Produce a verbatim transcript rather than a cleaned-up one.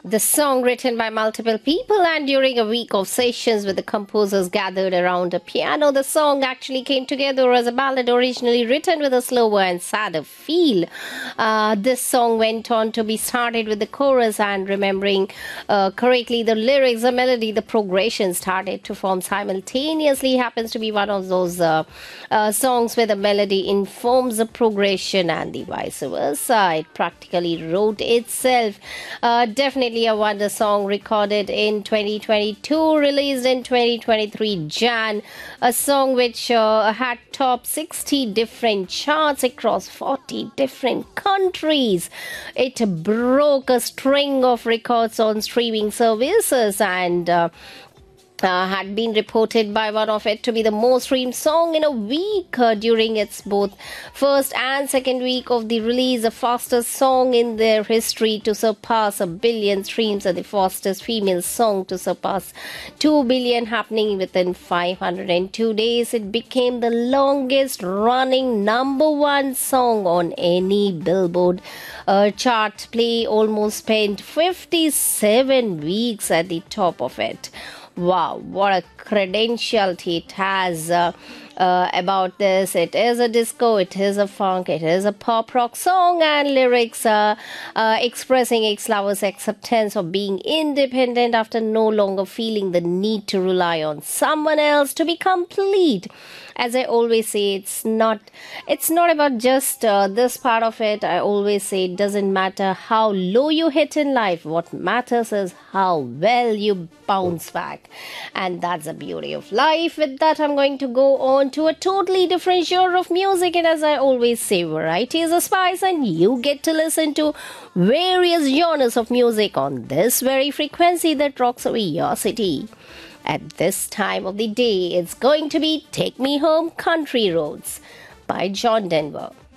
The song, written by multiple people and during a week of sessions with the composers gathered around a piano, the song actually came together as a ballad originally written with a slower and sadder feel. Uh, this song went on to be started with the chorus, and remembering uh, correctly, the lyrics, the melody, the progression started to form simultaneously. Happens to be one of those uh, uh, songs where the melody informs the progression and the vice versa. It practically wrote itself. Uh, definitely a wonder song, recorded in twenty twenty-two, released in twenty twenty-three Jan. A song which uh, had top sixty different charts across forty different countries. It broke a string of records on streaming services and uh, Uh, had been reported by one of it to be the most streamed song in a week uh, during its both first and second week of the release, the fastest song in their history to surpass a billion streams, and the fastest female song to surpass two billion, happening within five hundred two days. It became the longest running number one song on any Billboard uh, chart play, almost spent fifty-seven weeks at the top of it. Wow, what a credentiality it has uh, uh, about this. It is a disco, it is a funk, it is a pop rock song, and lyrics uh, uh, expressing ex-lovers' acceptance of being independent after no longer feeling the need to rely on someone else to be complete. As I always say, it's not it's not about just uh, this part of it. I always say it doesn't matter how low you hit in life. What matters is how well you bounce back. And that's the beauty of life. With that, I'm going to go on to a totally different genre of music. And as I always say, variety is a spice, and you get to listen to various genres of music on this very frequency that rocks away your city. At this time of the day, it's going to be Take Me Home Country Roads by John Denver.